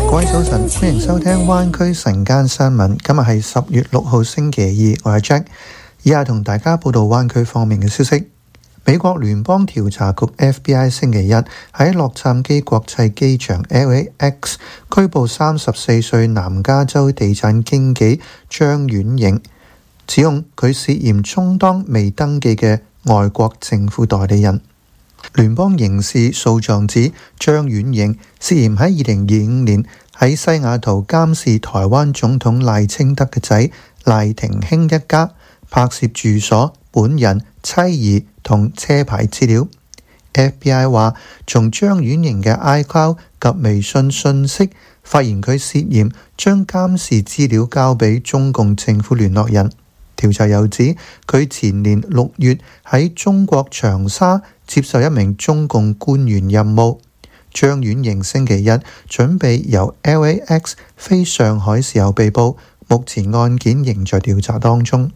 各位早晨，歡迎收聽灣區晨間新聞。今日係10月6號星期二，我係 Jack， 以下同大家報道灣區方面嘅消息。美國聯邦調查局 FBI 星期一喺洛杉磯國際機場 LAX 拘捕34歲南加州地產經紀張婉瑩，指控佢涉嫌充當未登記嘅外國政府代理人。聯邦刑事訴狀指張婉瑩涉嫌喺2025年喺西雅圖監視台灣總統賴清德嘅仔賴廷興一家，拍攝住所、本人、妻兒同車牌資料。FBI 話從張婉瑩嘅 iCloud 及微信訊息發現佢涉嫌將監視資料交俾中共政府聯絡人。調查又指佢前年6月喺中國長沙接受一名中共官員任務。張婉瑩星期一準備由 LAX 飛上海時候被捕，目前案件仍在調查當中。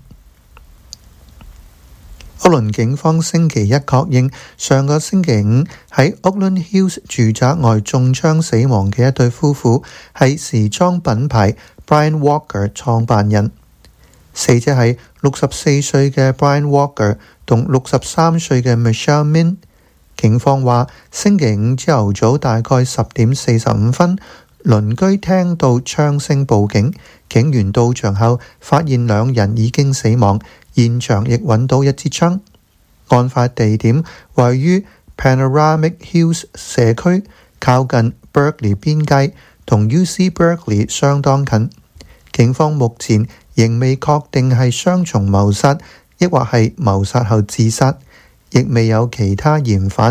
屋崙警方星期一確認，上個星期五喺 Oakland Hills 住宅外中槍死亡嘅一對夫婦係時裝品牌 Brian Walker 創辦人。死者係64歲嘅 Brian Walker 同63歲嘅 Michelle Min。警方話星期五朝頭早大概10點45分，鄰居聽到槍聲報警，警員到場後發現兩人已經死亡，現場亦揾到一支槍。案發地點位於 Panoramic Hills 社區，靠近 Berkeley 邊界，同 UC Berkeley 相當近。警方目前仍未確定係雙重謀殺，抑或係謀殺後自殺，亦未有其他嫌犯